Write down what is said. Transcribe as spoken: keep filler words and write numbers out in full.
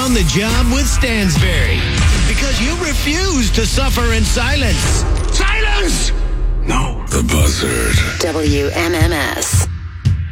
on the job with Stansberry. Because you refuse to suffer in silence. Silence! No. The Buzzard. W M M S.